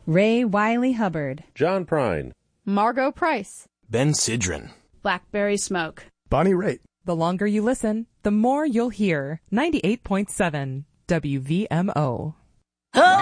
Ray Wiley Hubbard, John Prine, Margot Price, Ben Sidran, Blackberry Smoke, Bonnie Raitt. The longer you listen, the more you'll hear. 98.7 WVMO. Oh,